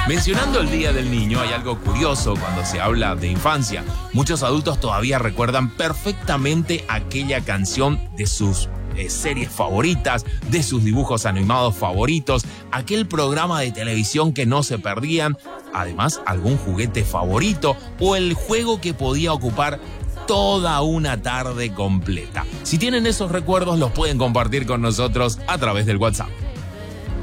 Mencionando el Día del Niño, hay algo curioso cuando se habla de infancia. Muchos adultos todavía recuerdan perfectamente aquella canción de sus series favoritas, de sus dibujos animados favoritos, aquel programa de televisión que no se perdían, además algún juguete favorito o el juego que podía ocupar toda una tarde completa. Si tienen esos recuerdos, los pueden compartir con nosotros a través del WhatsApp.